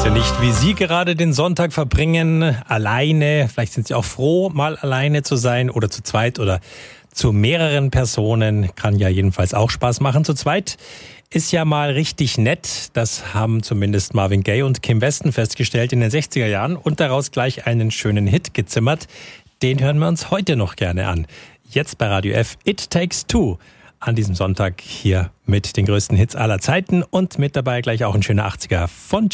ja nicht, wie Sie gerade den Sonntag verbringen, alleine. Vielleicht sind Sie auch froh, mal alleine zu sein oder zu zweit oder zu mehreren Personen. Kann ja jedenfalls auch Spaß machen. Zu zweit ist ja mal richtig nett. Das haben zumindest Marvin Gaye und Kim Weston festgestellt in den 60er Jahren und daraus gleich einen schönen Hit gezimmert. Den hören wir uns heute noch gerne an. Jetzt bei Radio F, It Takes Two. An diesem Sonntag hier mit den größten Hits aller Zeiten und mit dabei gleich auch ein schöner 80er von